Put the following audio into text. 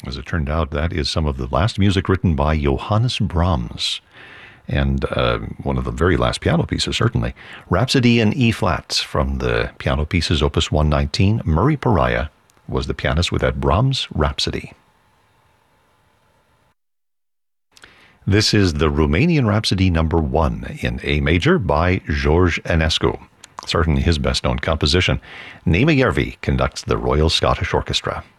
As it turned out, that is some of the last music written by Johannes Brahms. And one of the very last piano pieces, certainly. Rhapsody in E-flat from the piano pieces Opus 119. Murray Pariah was the pianist with that Brahms Rhapsody. This is the Romanian Rhapsody number 1 in A major by George Enescu. Certainly his best-known composition. Németh Järvi conducts the Royal Scottish Orchestra.